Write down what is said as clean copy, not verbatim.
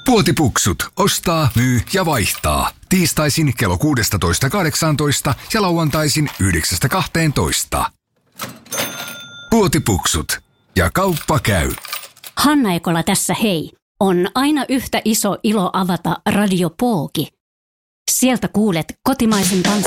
Puotipuksut. Ostaa, myy ja vaihtaa. Tiistaisin kello 16.18 ja lauantaisin 9.12. Puotipuksut. Ja kauppa käy. Hanna Ekola tässä hei. On aina yhtä iso ilo avata Radio Pooki. Sieltä kuulet kotimaisen tanssin.